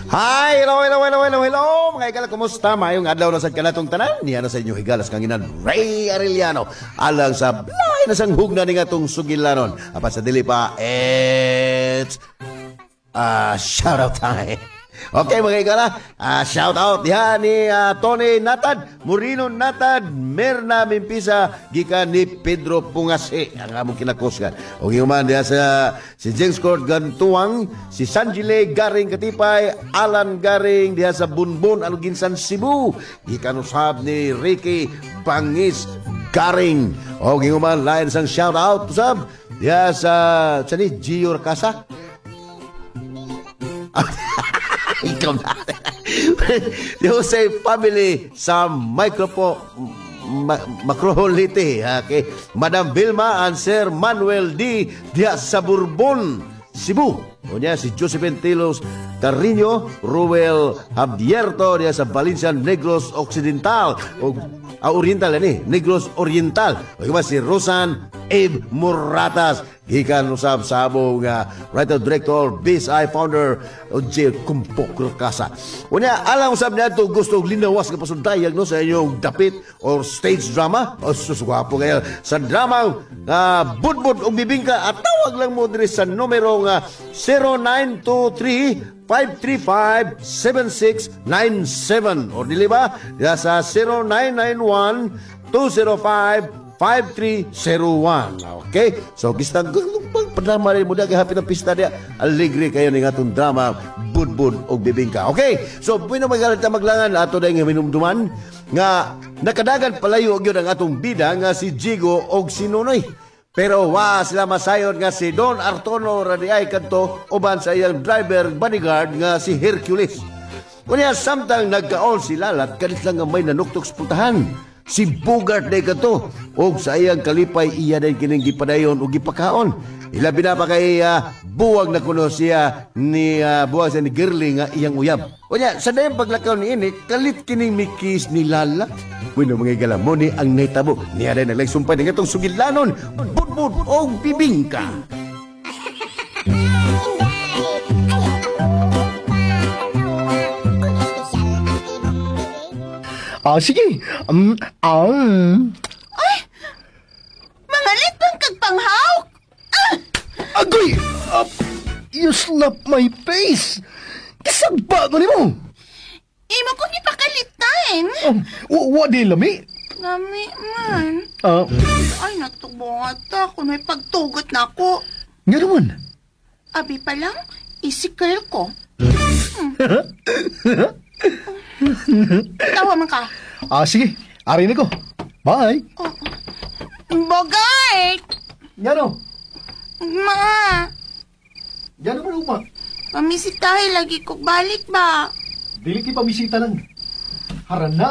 Hi! Hello! Mga ikala, kumusta? Mayong adlaw na sa kanatong tanan. Niya na sa inyo higalas kanginan Ray Arellano. Alang sa blay na sang hugna ni nga itong sugilanon. Apat sa dili pa, it's shout out time. Okay mga ikala, shout out yan ni Tony Natad, Murino Natad, Merna Mimpisa, gikan ni Pedro Pungasi, ang among kinakusgan. O human diya sa si James Court Gantuang, si Sanjile Garing Katipay, Alan Garing diya sa Bunbon, Aluginsan, Cebu, gikan usab ni Ricky Bangis Garing. O human lain sang shout out usab diya sa ni Gio Rakasa. Ikaw na. The Jose family sa Macroholite. Okay. Madam Vilma and Sir Manuel D. Diaz sa Bourbon, Cebu. O niya si Josephine Tilos Carriño, Ruel Abdierto diya sa Valencia Negros Occidental. O Oriental ni Negros Oriental. O iba si Rosan Abe Muratas, gikan usab sa abong writer director BSI founder J. Kumpok Rakasa. Unya alang usab niya to gusto linawas nga pasundayag no sa inyong dapit or stage drama o suswapo kayo sa drama budbud og bibingka at tawag lang mo diri sa numero 0923 535-7697 or dili ba sa 0991-205-5301. Okay? So, kistang pagpadama rin mo na kahapit ng pista niya. Alegre kayo ng atong drama, budbud o bibingka. Okay? So, pwede magalit na maglangan ato na yung minumduman nga nakadagan palayo yun ang atong bida nga si Jigo o si Nonoy. Pero sila masayon nga si Don Artono Radiay kanto uban sa iyang driver bodyguard nga si Hercules. Kunya samtang nagkaon sila lat kalit lang nga may nanuktok sa putahan. Si Bogart day kanto og sa iyang kalipay iya day kining gipadayon og gipakaon. Ilabi na pa kay buwag na kuno siya ni buwag sa ni Girly nga iyang uyab. Kunya sa dayang paglakaw ni ini kalit kining mikis ni Lala. Bueno mga galamoni ang naitabo. Niya day naglaysumpay ng itong sugilanon. Budbud o bibingka. Sige. Ay! Mga litong kagpanghawk! Agoy! You slapped my face! Kasagba ko ni mo! Imo ko ipakalitan! Wa di lami? Lami man. Ay, natubungat ako. May pagtugot na ako. Nga naman. Abi pa lang, isikirl ko. Tawa man ka. Sige. Ari na ko. Bye. Bogart! Yano? Ma! Yano mo uma? Pamisitahe lagi ko. Balik ba? Dili ki pamisita lang. Haran na.